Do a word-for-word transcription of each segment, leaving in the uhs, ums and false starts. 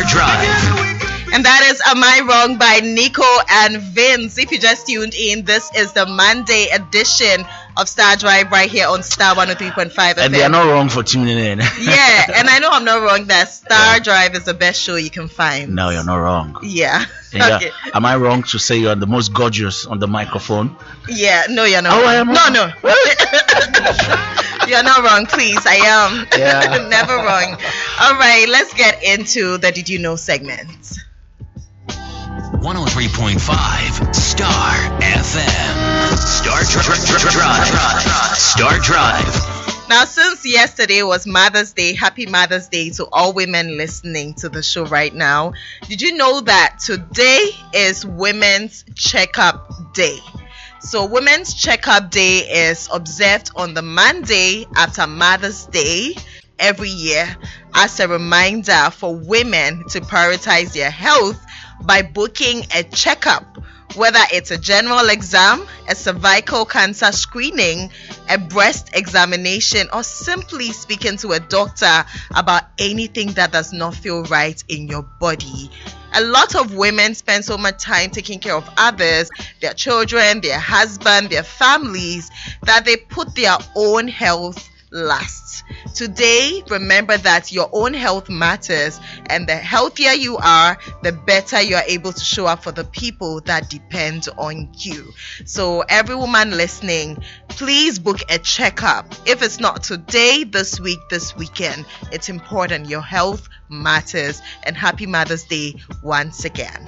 Star Drive. And that is Am I Wrong by Nico and Vince. If you just tuned in, this is the Monday edition of Star Drive right here on Star one oh three point five F M. And they are not wrong for tuning in. Yeah, and I know I'm not wrong that Star yeah. Drive is the best show you can find. No, you're not wrong. Yeah. yeah. Okay. Am I wrong to say you're the most gorgeous on the microphone? Yeah, no, you're not oh, wrong. I am no, wrong. no. You're not wrong, please. I am. Yeah. Never wrong. All right, let's get into the Did You Know segment. one oh three point five Star F M. Star Drive. Star Drive. Now, since yesterday was Mother's Day, happy Mother's Day to all women listening to the show right now. Did you know that today is Women's Checkup Day? So Women's Checkup Day is observed on the Monday after Mother's Day every year as a reminder for women to prioritize their health by booking a checkup, whether it's a general exam, a cervical cancer screening, a breast examination, or simply speaking to a doctor about anything that does not feel right in your body. A lot of women spend so much time taking care of others, their children, their husband, their families, that they put their own health last. Today, remember that your own health matters, and the healthier you are, the better you are able to show up for the people that depend on you. So every woman listening, please book a checkup. If it's not today, this week, this weekend, it's important. Your health matters. And happy Mother's Day once again.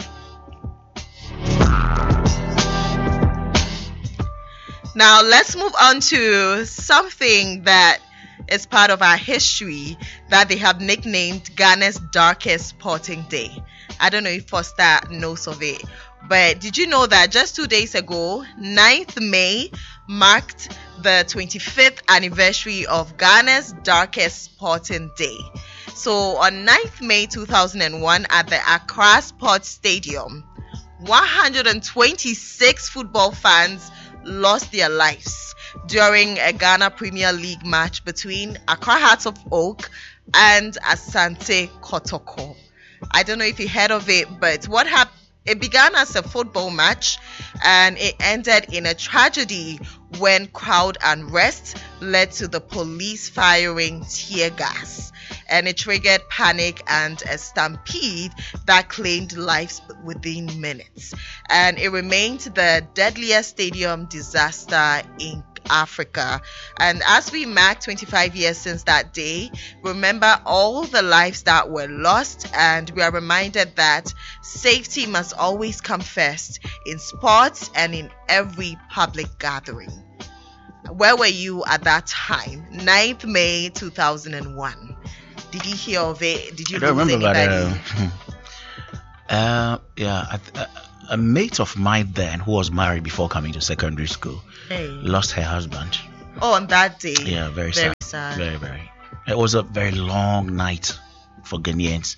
Now let's move on to something that is part of our history that they have nicknamed Ghana's Darkest Sporting Day. I don't know if Foster knows of it, but did you know that just two days ago, ninth of May, marked the twenty-fifth anniversary of Ghana's Darkest Sporting Day? So on ninth of May two thousand one at the Accra Sports Stadium, one hundred twenty-six football fans lost their lives during a Ghana Premier League match between Accra Hearts of Oak and Asante Kotoko. I don't know if you heard of it, but what happened? It began as a football match and it ended in a tragedy when crowd unrest led to the police firing tear gas, and it triggered panic and a stampede that claimed lives within minutes, and it remained the deadliest stadium disaster in Africa. And as we mark twenty-five years since that day, remember all the lives that were lost, and we are reminded that safety must always come first in sports and in every public gathering. Where were you at that time? ninth of May two thousand one. Did you hear of it? Did you I don't lose remember anybody? But, uh, uh, yeah, a, a, a mate of mine then who was married before coming to secondary school Hey. lost her husband. Oh, on that day. Yeah, very, Very sad. sad. Very, very. It was a very long night for Ghanaians,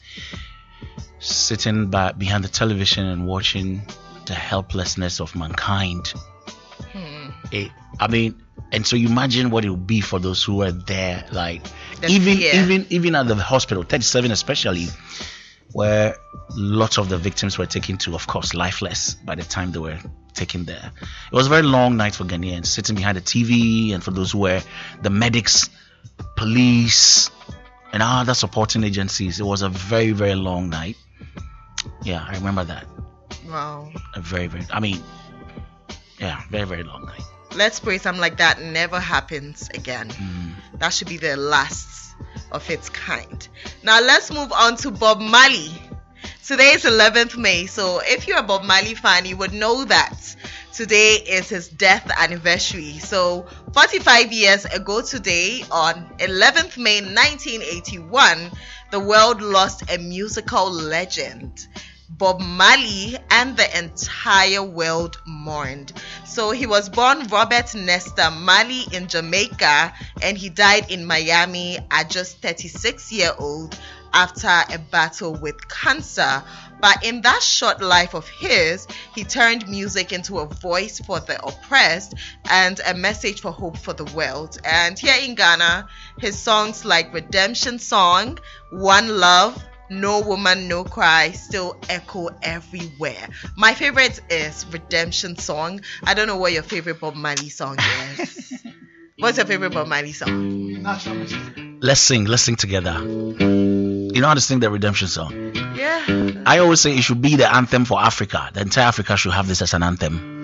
sitting by, behind the television and watching the helplessness of mankind. Hmm. It, I mean, and so you imagine what it would be for those who were there, like The even fear. even even at the hospital, thirty-seven especially, where lots of the victims were taken to, of course, lifeless by the time they were taken there. It was a very long night for Ghanaians, sitting behind the T V, and for those who were the medics, police, and other supporting agencies. It was a very, very long night. Yeah, I remember that. Wow. A very, very, I mean, yeah, very, very long night. Let's pray something like that never happens again. Mm. That should be the last of its kind. Now let's move on to Bob Marley. Today is eleventh of May, so if you're a Bob Marley fan, you would know that today is his death anniversary. So forty-five years ago today, on eleventh of May nineteen eighty-one, the world lost a musical legend. Bob Marley, and the entire world mourned. So he was born Robert Nesta Marley in Jamaica, and he died in Miami at just thirty-six years old after a battle with cancer. But in that short life of his, he turned music into a voice for the oppressed and a message for hope for the world. And here in Ghana, his songs like Redemption Song, One Love, No Woman, No Cry still echo everywhere. My favorite is Redemption Song. I don't know what your favorite Bob Marley song is. What's your favorite Bob Marley song? Let's sing. Let's sing together. You know how to sing the Redemption Song? Yeah. I always say it should be the anthem for Africa. The entire Africa should have this as an anthem.